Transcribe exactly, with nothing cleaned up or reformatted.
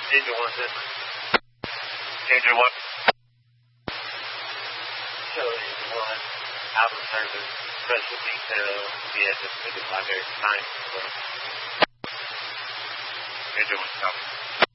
Danger one, this. Danger one. Charlie one, out of service, special detail, yeah, just to the primary time. Danger one, copy.